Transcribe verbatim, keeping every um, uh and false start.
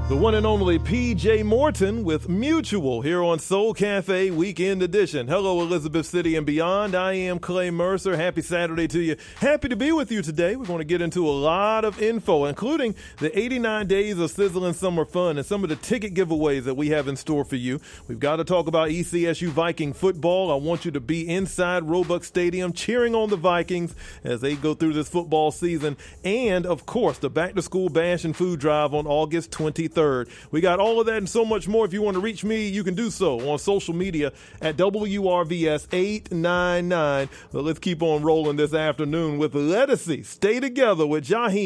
The one and only P J Morton with Mutual here on Soul Cafe Weekend Edition. Hello, Elizabeth City and beyond. I am Clay Mercer. Happy Saturday to you. Happy to be with you today. We're going to get into a lot of info, including the eighty-nine days of sizzling summer fun and some of the ticket giveaways that we have in store for you. We've got to talk about E C S U Viking football. I want you to be inside Roebuck Stadium cheering on the Vikings as they go through this football season. And, of course, the back-to-school bash and food drive on August twenty-third. We got all of that and so much more. If you want to reach me, you can do so on social media at W R V S eight nine nine. But let's keep on rolling this afternoon with Lettucey. Stay together with Jaheim.